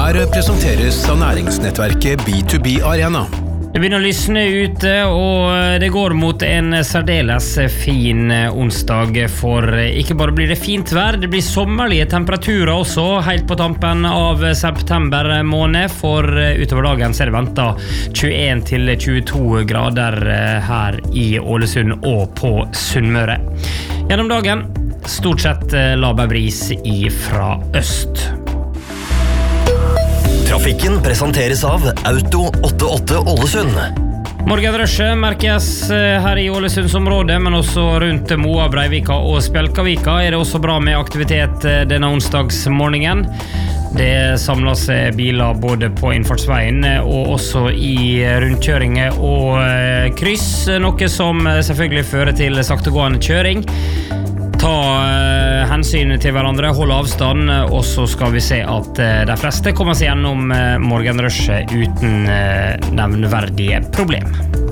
Her presenteres av næringsnettverket B2B Arena. Det begynner å lysne ute, og det går mot en særdeles fin onsdag, for ikke bare blir det fint vær, det blir sommerlige temperaturer også, helt på tampen av september måned, for utover dagen så er det ventet 21 til 22 grader her i Ålesund og på Sunnmøre. Gjennom dagen stort sett laber bris fra øst. Trafikken presenteres av Auto 88 Ålesund. Morgenrushet merkes her i Ålesundsområdet, men også rundt Moa, Breivika og Spjelkavika er det også bra med aktivitet denne onsdagsmorgenen. Det samler seg biler både på innfartsveien og også i rundkjøringer og kryss, noe som selvfølgelig fører til saktegående kjøring. Ta hensyn til hverandre, hold avstand, og så skal vi se at de fleste kommer seg gjennom morgenrushet uten nevnverdige problem.